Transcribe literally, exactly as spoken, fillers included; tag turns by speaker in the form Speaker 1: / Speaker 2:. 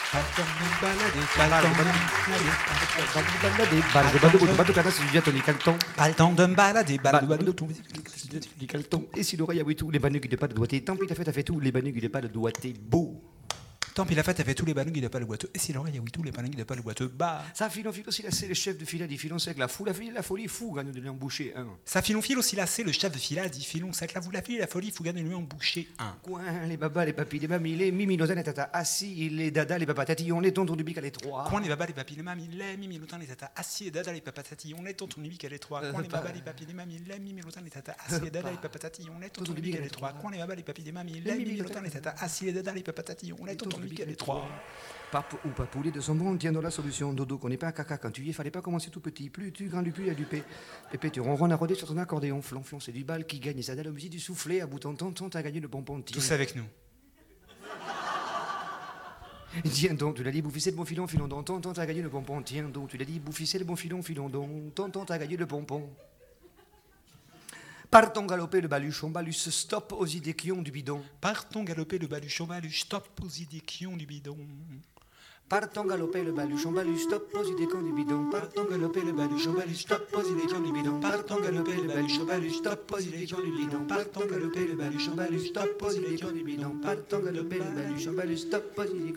Speaker 1: Partons nous balader,
Speaker 2: Pas le temps de me balader, baladou,
Speaker 1: du caleton. Et si l'oreille a oui tout, les banugs de pas de doigté. Tant pis, t'as fait, t'as fait tout, les banugs de pas de doigté. Beau.
Speaker 2: Tant pis la fête, elle fait tous les ballons qui n'ont pas le boiteux. Et si l'oreille, il y a oui tous les ballons qui n'ont pas le boiteux. Bah.
Speaker 1: Ça filon file aussi là, c'est le chef de fila dit filon sec la foule, la folie, la folie fou, gagne de lui emboucher un.
Speaker 2: Ça filon file aussi là, c'est le chef de fila dit filon sec la vous la file, la folie, faut gagner lui en boucher un.
Speaker 1: Coin, les babas, les papis, les mamies, les mimi, les tata assis, les dada, les papas tatillons, les tontons du bic à les trois.
Speaker 2: Coin les babas, les papis, les mamies, les mimi, l'autant les tata assis, les dada, les papas tatillons, les tontons du bic à les trois. Coin les babas, les papis, les mamies, les mimi, l'autant les tata assis, les dada, les papas tatillons, les tontons du bic à les trois. Coin les babas, les papis, les mamies, les mimi, l'autant les tata assis, les dada, les papas tatillons, les tontons du bic à les trois.
Speaker 1: Pape ou papoulet de son bon tient dans la solution. Dodo connaît pas un caca quand tu y es, fallait pas commencer tout petit. Plus tu grandis, plus il y a du paix. Pépé, tu ronronnes à roder sur ton accordéon. Flonflon, c'est du bal qui gagne. Et ça donne la musique du soufflet. À bout en temps, t'as gagné le bonbon.
Speaker 2: Tous avec nous.
Speaker 1: Tiens donc, tu l'as dit, bouffissez le bon filon, filon donc. Tonton, t'as gagné le bonbon. Tiens donc, tu l'as dit, bouffissez le bon filon, filon donc. Tonton, t'as gagné le bonbon. Partons galoper le baluchon, balus, stop aux idées qui ont du bidon.
Speaker 2: Partons galoper le baluchon, baluch, stop aux idées qui ont du bidon.
Speaker 1: Partons galoper le baluchon, balus, stop aux idées qui ont du bidon. Partons galoper le baluchon, balus, stop aux idées qui ont du bidon. Partons galoper le baluchon, balus, stop aux idées qui ont du bidon. Partons galoper le baluchon, balus, stop aux idées qui ont du bidon. Partons galoper le baluchon, balus, stop aux idées qui ont du bidon.